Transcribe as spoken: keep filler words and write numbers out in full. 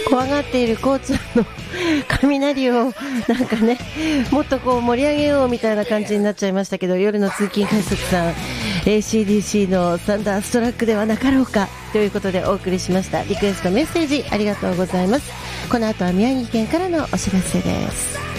怖がっている交通の雷をなんかね、もっとこう盛り上げようみたいな感じになっちゃいましたけど、夜の通勤快速さん エーシーディーシー のサンダーストラックではなかろうかということでお送りしました。リクエストメッセージありがとうございます。この後は宮城県からのお知らせです。